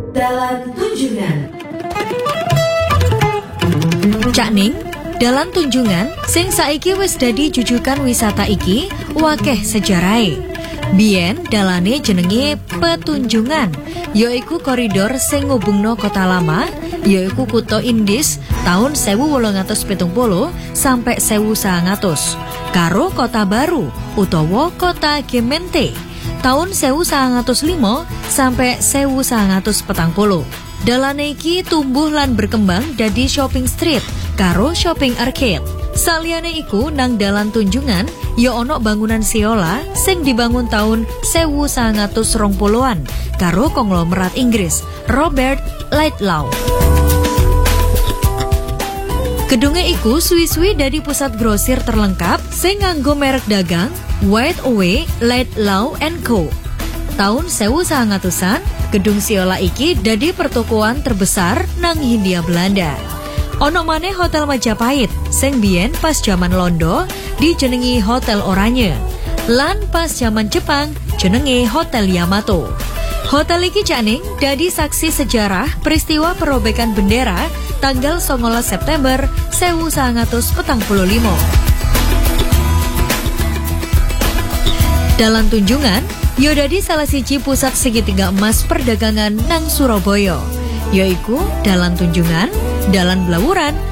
Dalan Tunjungan. Cak Ning, Dalan Tunjungan sing saiki wis dadi jujukan wisata iki wakeh sejarahe. Biyen dalane jenenge Petunjungan, yaiku koridor sing ngubungno kota lama, yaiku kutha Indis tahun 1870 sampai 1900, karo kota baru utawa kota Gemeente tahun 1905 sampai 1940. Dalane iki tumbuh lan berkembang dadi shopping street karo shopping arcade. Saliyane iku nang Dalan Tunjungan ya ana bangunan siola sing dibangun tahun 1920-an karo konglomerat Inggris Robert Lightlaw. Gedunge iku suwi-suwi dadi pusat grosir terlengkap sing nganggo merek dagang White Away Lightlaw & Co. Tahun 1900-an, gedung siola iki dadi pertokoan terbesar nang Hindia Belanda. Ono maneh Hotel Majapahit sing biyen pas jaman Londo dijenengi Hotel Oranye. Lan pas jaman Jepang jenenge Hotel Yamato. Hotel iki Cak Ning dadi saksi sejarah peristiwa perobekan bendera tanggal 19 September 1945. Dalan Tunjungan yo dadi salah siji pusat segitiga emas perdagangan nang Surabaya, yaiku Dalan Tunjungan, Dalan Blawuran,